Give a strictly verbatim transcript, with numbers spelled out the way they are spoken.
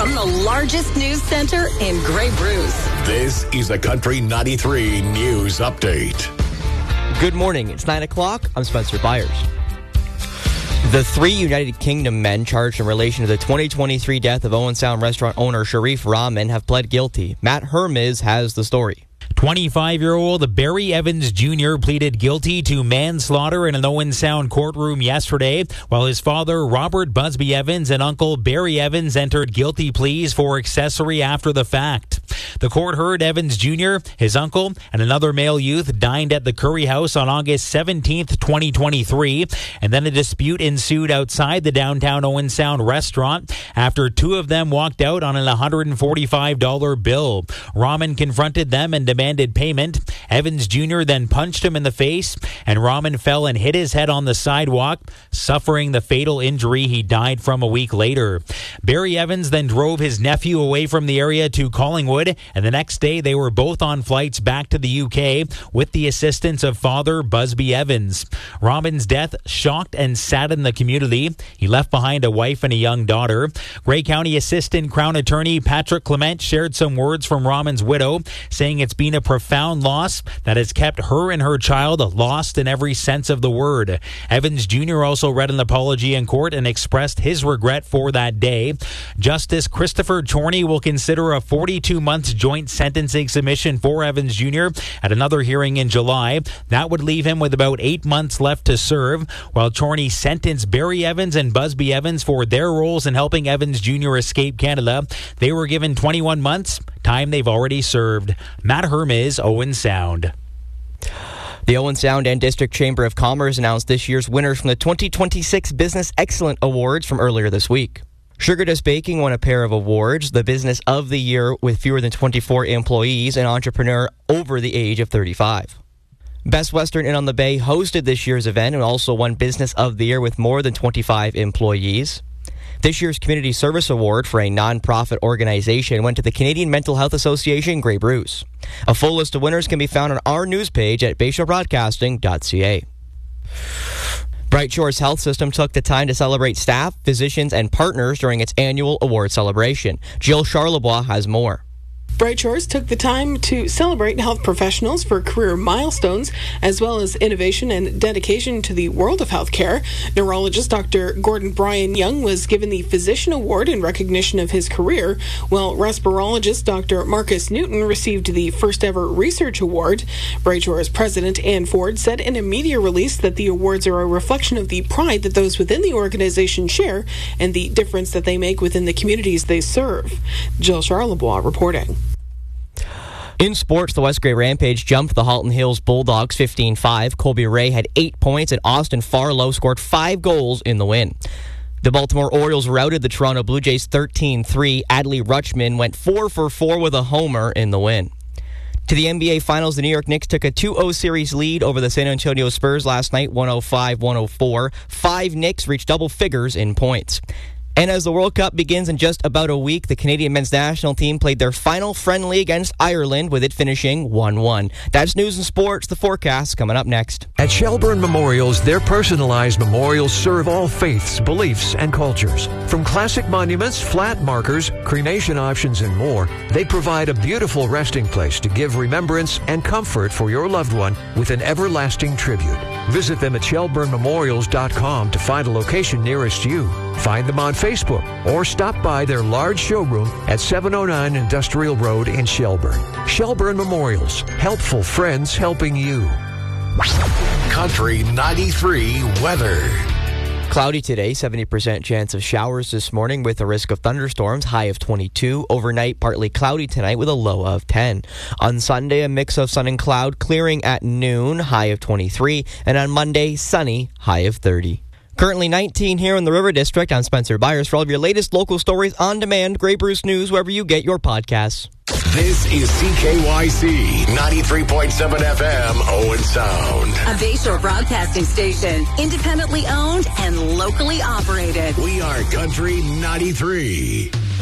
from the largest news center in Grey Bruce. This is a Country ninety-three News Update. Good morning. It's nine o'clock. I'm Spencer Byers. The three United Kingdom men charged in relation to the twenty twenty-three death of Owen Sound restaurant owner Sharif Rahman have pled guilty. Matt Hermes has the story. twenty-five-year-old Barry Evans Junior pleaded guilty to manslaughter in an Owen Sound courtroom yesterday, while his father, Robert Busby Evans, and uncle Barry Evans entered guilty pleas for accessory after the fact. The court heard Evans Junior, his uncle, and another male youth dined at the Curry House on August seventeenth, twenty twenty-three, and then a dispute ensued outside the downtown Owen Sound restaurant after two of them walked out on an one hundred forty-five dollars bill. Rahman confronted them and demanded payment. Evans Junior then punched him in the face, and Rahman fell and hit his head on the sidewalk, suffering the fatal injury he died from a week later. Barry Evans then drove his nephew away from the area to Collingwood, and the next day they were both on flights back to the U K with the assistance of father Busby Evans. Rahman's death shocked and saddened the community. He left behind a wife and a young daughter. Grey County Assistant Crown Attorney Patrick Clement shared some words from Rahman's widow, saying it's been a profound loss that has kept her and her child lost in every sense of the word. Evans Junior also read an apology in court and expressed his regret for that day. Justice Christopher Chorney will consider a forty-two month joint sentencing submission for Evans Junior at another hearing in July. That would leave him with about eight months left to serve, while Chorney sentenced Barry Evans and Busby Evans for their roles in helping Evans Junior escape Canada. They were given twenty-one months, time they've already served. Matt Hermes, Owen Sound. The Owen Sound and District Chamber of Commerce announced this year's winners from the twenty twenty-six Business Excellent Awards from earlier this week. Sugar Dust Baking won a pair of awards, the Business of the Year with fewer than twenty-four employees and Entrepreneur over the age of thirty-five. Best Western Inn on the Bay hosted this year's event and also won Business of the Year with more than twenty-five employees. This year's Community Service Award for a non-profit organization went to the Canadian Mental Health Association, Grey Bruce. A full list of winners can be found on our news page at bay shore broadcasting dot c a. Bright Shores Health System took the time to celebrate staff, physicians, and partners during its annual award celebration. Jill Charlebois has more. Bright Shores took the time to celebrate health professionals for career milestones, as well as innovation and dedication to the world of healthcare. Neurologist Doctor Gordon Brian Young was given the Physician Award in recognition of his career, while respirologist Doctor Marcus Newton received the first ever Research Award. Bright Shores President Ann Ford said in a media release that the awards are a reflection of the pride that those within the organization share and the difference that they make within the communities they serve. Jill Charlebois reporting. In sports, the West Grey Rampage jumped the Halton Hills Bulldogs fifteen five. Colby Ray had eight points, and Austin Farlow scored five goals in the win. The Baltimore Orioles routed the Toronto Blue Jays thirteen three. Adley Rutschman went four for four with a homer in the win. To the N B A Finals, the New York Knicks took a two oh series lead over the San Antonio Spurs last night, one oh five one oh four. Five Knicks reached double figures in points. And as the World Cup begins in just about a week, the Canadian men's national team played their final friendly against Ireland, with it finishing one one. That's news and sports. The forecast coming up next. At Shelburne Memorials, their personalized memorials serve all faiths, beliefs, and cultures. From classic monuments, flat markers, cremation options, and more, they provide a beautiful resting place to give remembrance and comfort for your loved one with an everlasting tribute. Visit them at shelburne memorials dot com to find a location nearest you. Find them on Facebook or stop by their large showroom at seven oh nine Industrial Road in Shelburne. Shelburne Memorials, helpful friends helping you. Country ninety-three weather. Cloudy today, seventy percent chance of showers this morning with a risk of thunderstorms, high of twenty-two. Overnight, partly cloudy tonight with a low of ten. On Sunday, a mix of sun and cloud, clearing at noon, high of twenty-three. And on Monday, sunny, high of thirty. Currently nineteen here in the River District. I'm Spencer Byers. For all of your latest local stories on demand, Grey Bruce News, wherever you get your podcasts. This is C K Y C ninety-three point seven F M, Owen Sound. A Bayshore broadcasting station, independently owned and locally operated. We are Country ninety-three.